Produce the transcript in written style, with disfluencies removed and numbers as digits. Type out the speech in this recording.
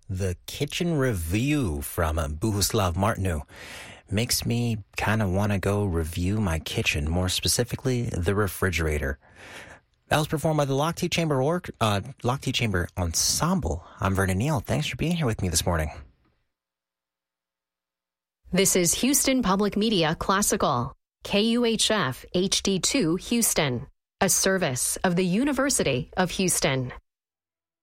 The kitchen review from Bohuslav Martinu makes me kind of want to go review my kitchen, more specifically, the refrigerator. That was performed by the Lochte Chamber Ensemble. I'm Vernon Neal. Thanks for being here with me this morning. This is Houston Public Media Classical, KUHF HD2 Houston, a service of the University of Houston.